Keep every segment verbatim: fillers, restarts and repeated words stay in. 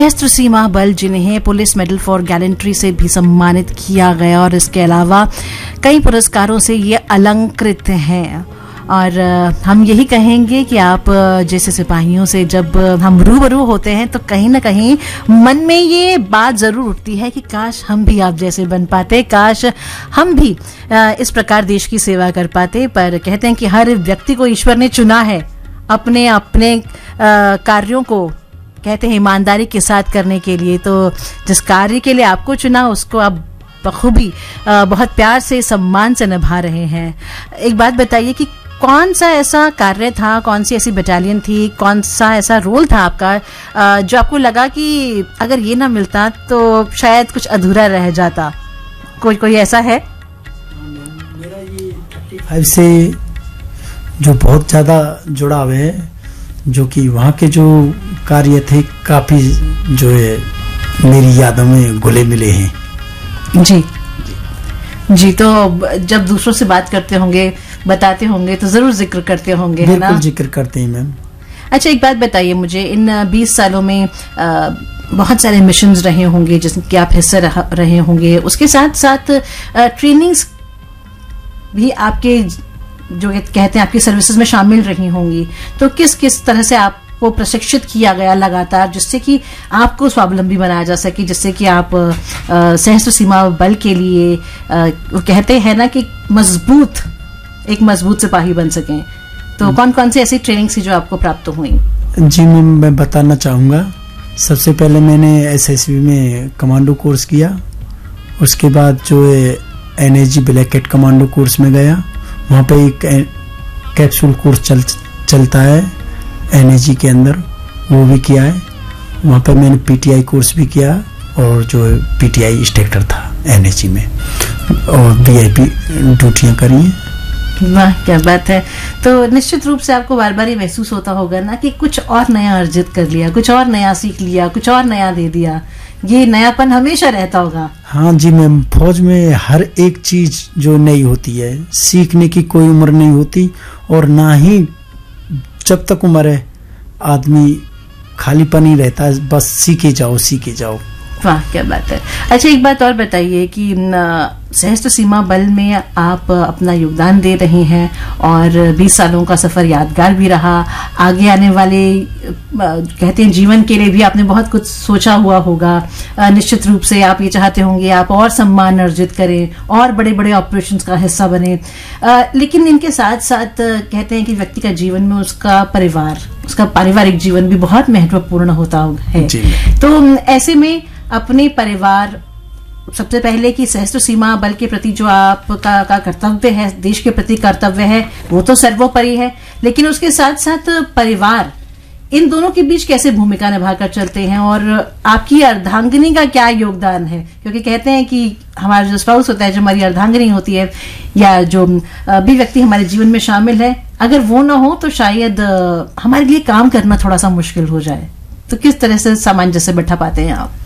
सशस्त्र सीमा बल जिन्हें पुलिस मेडल फॉर गैलेंट्री से भी सम्मानित किया गया और इसके अलावा कई पुरस्कारों से ये अलंकृत हैं। और हम यही कहेंगे कि आप जैसे सिपाहियों से जब हम रूबरू होते हैं तो कहीं ना कहीं मन में ये बात ज़रूर उठती है कि काश हम भी आप जैसे बन पाते, काश हम भी इस प्रकार देश की सेवा कर पाते। पर कहते हैं कि हर व्यक्ति को ईश्वर ने चुना है अपने अपने कार्यों को, कहते हैं ईमानदारी के साथ करने के लिए। तो जिस कार्य के लिए आपको चुना उसको आप बखूबी बहुत प्यार से सम्मान से निभा रहे हैं। एक बात बताइए कि कौन सा ऐसा कार्य था, कौन सी ऐसी बटालियन थी, कौन सा ऐसा रोल था आपका जो आपको लगा कि अगर ये ना मिलता तो शायद कुछ अधूरा रह जाता? कोई कोई ऐसा है? मेरा ये पैंतीस से जो बहुत ज़्यादा जुड़ाव है, जो कि वहाँ के जो कार्य थे काफ़ी जो है मेरी यादों में घुले मिले हैं। जी जी, तो जब दूसरों से बात करते होंगे, बताते होंगे तो जरूर जिक्र करते होंगे, है ना? बिल्कुल जिक्र करते हैं मैम। अच्छा, एक बात बताइए मुझे, इन बीस सालों में आ, बहुत सारे मिशंस रहे होंगे जिसके आप हिस्से रहे होंगे, उसके साथ साथ ट्रेनिंग्स भी आपके जो कहते हैं आपकी सर्विसेज में शामिल रही होंगी। तो किस किस तरह से आपको प्रशिक्षित किया गया लगातार जिससे कि आपको स्वावलंबी बनाया जा सके, जिससे कि आप सशस्त्र सीमा बल के लिए आ, कहते हैं ना कि मजबूत एक मजबूत सिपाही बन सकें? तो कौन कौन सी ऐसी ट्रेनिंग थी जो आपको प्राप्त हुई? जी मैं मैं बताना चाहूँगा। सबसे पहले मैंने एसएसबी में कमांडो कोर्स किया, उसके बाद जो है NAG black cat commando course में गया। वहाँ पे एक कैप्सूल कोर्स चल चलता है एनएजी के अंदर, वो भी किया है। वहाँ पे मैंने पीटीआई कोर्स भी किया और जो है पीटीआई इंस्ट्रक्टर था एनएजी में, और वीआईपी ड्यूटियाँ करी हैं। वाह, क्या बात है। तो निश्चित रूप से आपको बार बार ये महसूस होता होगा ना कि कुछ और नया अर्जित कर लिया, कुछ और नया सीख लिया, कुछ और नया दे दिया। ये नयापन हमेशा रहता होगा। हाँ जी मैम, फौज में हर एक चीज जो नई होती है, सीखने की कोई उम्र नहीं होती, और ना ही जब तक उम्र है आदमी खालीपन ही रहता है, बस सीखे जाओ सीखे जाओ। वाह, क्या बात है। अच्छा, एक बात और बताइए कि सशस्त्र सीमा बल में आप अपना योगदान दे रहे हैं और बीस सालों का सफर यादगार भी रहा। आगे आने वाले कहते हैं जीवन के लिए भी आपने बहुत कुछ सोचा हुआ होगा। निश्चित रूप से आप ये चाहते होंगे आप और सम्मान अर्जित करें और बड़े बड़े ऑपरेशंस का हिस्सा बने, लेकिन इनके साथ साथ कहते हैं कि व्यक्ति का जीवन में उसका परिवार, उसका पारिवारिक जीवन भी बहुत महत्वपूर्ण होता है। तो ऐसे में अपने परिवार, सबसे पहले कि सशस्त्र सीमा बल के प्रति जो आपका का कर्तव्य है, देश के प्रति कर्तव्य है, वो तो सर्वोपरि है, लेकिन उसके साथ साथ परिवार, इन दोनों के बीच कैसे भूमिका निभाकर चलते हैं और आपकी अर्धांगिनी का क्या योगदान है? क्योंकि कहते हैं कि हमारा जो स्पाउस होता है, जो हमारी अर्धांगिनी होती है, या जो भी व्यक्ति हमारे जीवन में शामिल है, अगर वो ना हो तो शायद हमारे लिए काम करना थोड़ा सा मुश्किल हो जाए। तो किस तरह से सामंजस्य बैठा पाते हैं आप?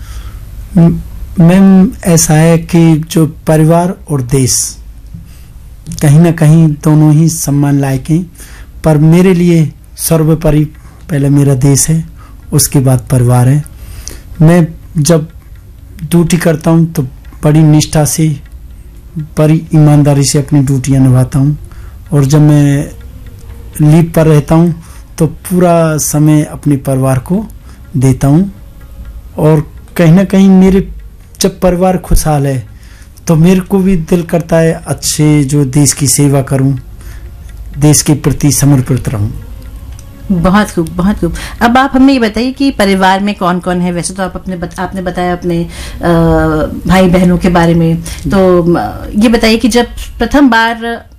मैम ऐसा है कि जो परिवार और देश कहीं ना कहीं दोनों ही सम्मान लायक हैं, पर मेरे लिए सर्वोपरि पहले मेरा देश है, उसके बाद परिवार है। मैं जब ड्यूटी करता हूँ तो बड़ी निष्ठा से, बड़ी ईमानदारी से अपनी ड्यूटियाँ निभाता हूँ, और जब मैं लीव पर रहता हूँ तो पूरा समय अपने परिवार को देता हूँ। और कहीं ना कहीं मेरे जब परिवार खुशहाल है तो मेरे को भी दिल करता है अच्छे जो देश की सेवा करूं, देश के प्रति समर्पित रहूं। बहुत खूब, बहुत खूब। अब आप हमें ये बताइए कि परिवार में कौन कौन है? वैसे तो आप अपने बत, आपने बताया अपने आ, भाई बहनों के बारे में, तो ये बताइए कि जब प्रथम बार